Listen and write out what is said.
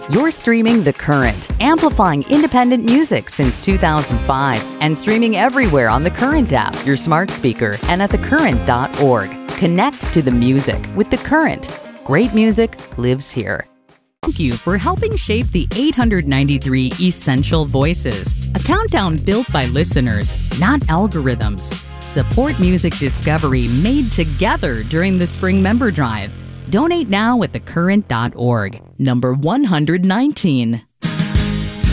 You're streaming The Current, amplifying independent music since 2005 and streaming everywhere on the Current app, your smart speaker, and at thecurrent.org. Connect to the music with The Current. Great music lives here. Thank you for helping shape the 893 Essential Voices, a countdown built by listeners, not algorithms. Support music discovery made together during the Spring Member Drive. Donate now at thecurrent.org, number 119.